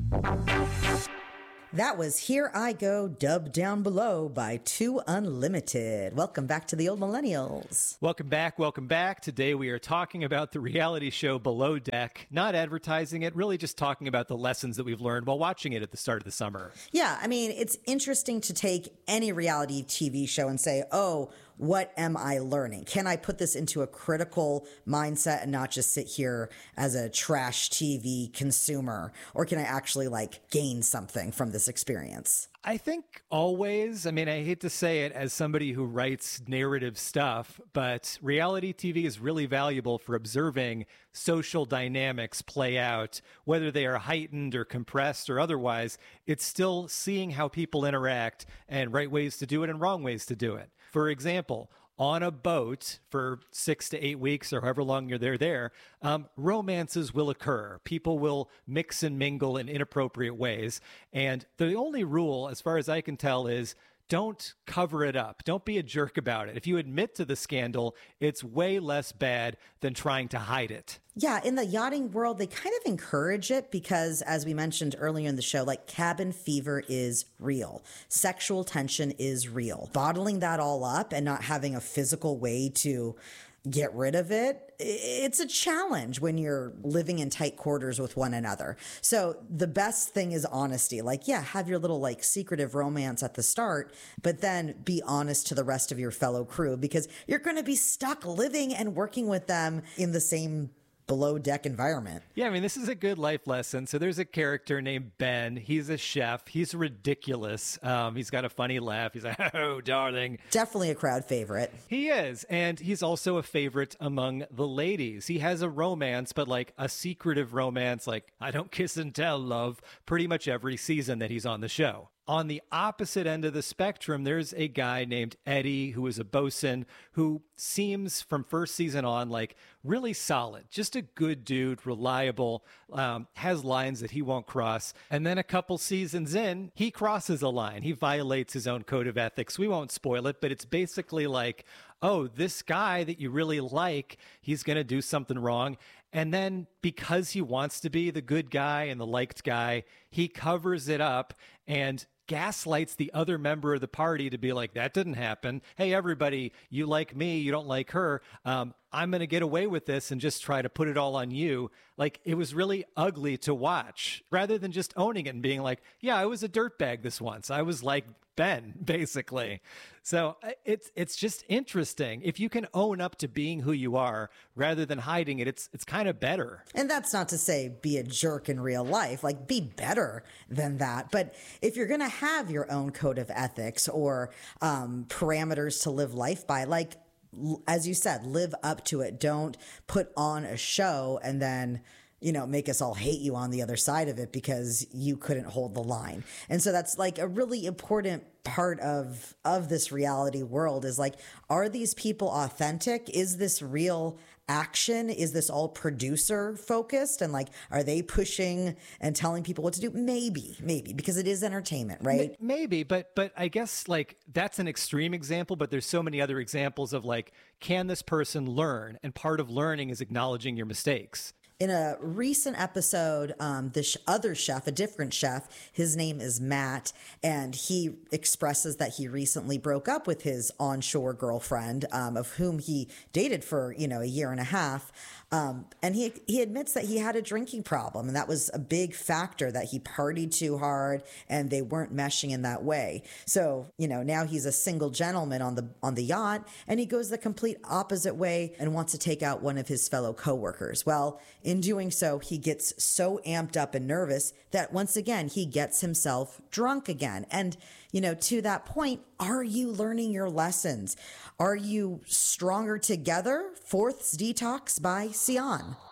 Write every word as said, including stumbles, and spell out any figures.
That was Here I Go, dubbed down below by Two Unlimited. Welcome back to the Old Millennials. Welcome back, welcome back. Today we are talking about the reality show Below Deck, not advertising it, really just talking about the lessons that we've learned while watching it at the start of the summer. Yeah, I mean, it's interesting to take any reality T V show and say, oh, what am I learning? Can I put this into a critical mindset and not just sit here as a trash T V consumer? Or can I actually like gain something from this experience? I think always, I mean, I hate to say it as somebody who writes narrative stuff, but reality T V is really valuable for observing social dynamics play out, whether they are heightened or compressed or otherwise. It's still seeing how people interact and right ways to do it and wrong ways to do it. For example, on a boat for six to eight weeks or however long you're there, there, um, romances will occur. People will mix and mingle in inappropriate ways. And the only rule, as far as I can tell, is don't cover it up. Don't be a jerk about it. If you admit to the scandal, it's way less bad than trying to hide it. Yeah, in the yachting world, they kind of encourage it because, as we mentioned earlier in the show, like cabin fever is real. Sexual tension is real. Bottling that all up and not having a physical way to get rid of it, it's a challenge when you're living in tight quarters with one another. So the best thing is honesty. Like, yeah, have your little like secretive romance at the start, but then be honest to the rest of your fellow crew because you're going to be stuck living and working with them in the same below deck environment. Yeah, I mean, this is a good life lesson. So there's a character named Ben. He's a chef. He's ridiculous. Um, he's got a funny laugh. He's like, oh, darling. Definitely a crowd favorite. He is. And he's also a favorite among the ladies. He has a romance, but like a secretive romance, like I don't kiss and tell love, pretty much every season that he's on the show. On the opposite end of the spectrum, there's a guy named Eddie who is a bosun who seems from first season on like really solid, just a good dude, reliable, um, has lines that he won't cross. And then a couple seasons in, he crosses a line. He violates his own code of ethics. We won't spoil it, but it's basically like, oh, this guy that you really like, he's going to do something wrong. And then because he wants to be the good guy and the liked guy, he covers it up and gaslights the other member of the party to be like, that didn't happen. Hey, everybody, you like me, you don't like her. Um, I'm going to get away with this and just try to put it all on you. Like, it was really ugly to watch rather than just owning it and being like, yeah, I was a dirtbag this once. I was like Ben, basically. So it's it's just interesting. If you can own up to being who you are rather than hiding it, it's it's kind of better. And that's not to say be a jerk in real life, like be better than that. But if you're going to have your own code of ethics or um, parameters to live life by, like, as you said, live up to it. Don't put on a show and then, you know, make us all hate you on the other side of it because you couldn't hold the line. And so that's like a really important part of of this reality world is like, are these people authentic? Is this real action? Is this all producer focused? And like, are they pushing and telling people what to do? Maybe, maybe, because it is entertainment, right? Maybe, but but I guess like that's an extreme example, but there's so many other examples of like, can this person learn? And part of learning is acknowledging your mistakes. In a recent episode, um, this other chef, a different chef, his name is Matt, and he expresses that he recently broke up with his onshore girlfriend, um, of whom he dated for, you know, a year and a half. Um, and he he admits that he had a drinking problem, and that was a big factor, that he partied too hard and they weren't meshing in that way. So, you know, now he's a single gentleman on the on the yacht, and he goes the complete opposite way and wants to take out one of his fellow coworkers. Well, in doing so, he gets so amped up and nervous that once again, he gets himself drunk again. And, you know, to that point, are you learning your lessons? Are you stronger together? Fourth's Detox by Sion.